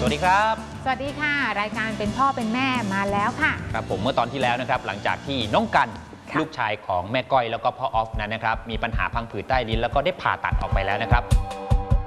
วัสดีครับสวัสดีค่ะรายการเป็นพ่อเป็นแม่มาแล้วค่ะครับผมเมื่อตอนที่แล้วนะครับหลังจากที่น้องกันลูกชายของแม่ก้อยแล้วก็พ่อออฟนั้นนะครับมีปัญหาพังผืดใต้ลิ้นแล้วก็ได้ผ่าตัดออกไปแล้วนะครับ